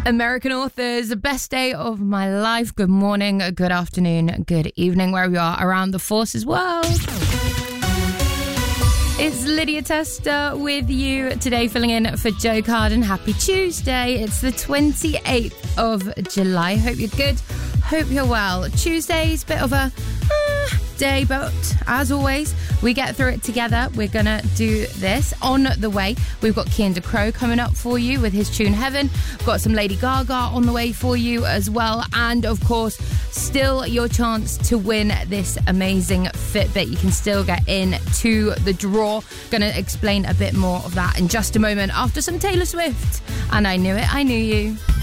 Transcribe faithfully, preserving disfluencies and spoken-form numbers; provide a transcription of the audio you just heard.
American Authors, best day of my life. Good morning, good afternoon, good evening, wherever you are around the Forces world. It's Lydia Tester with you today, filling in for Joe Carden. Happy Tuesday. It's the twenty-eighth of July. Hope you're good. Hope you're well. Tuesday's a bit of a uh, day, but as always, we get through it together. We're going to do this. On the way, we've got Kian DeCrow coming up for you with his tune Heaven. We've got some Lady Gaga on the way for you as well. And of course, still your chance to win this amazing Fitbit. You can still get in to the draw. Going to explain a bit more of that in just a moment after some Taylor Swift. And I knew it, I knew you.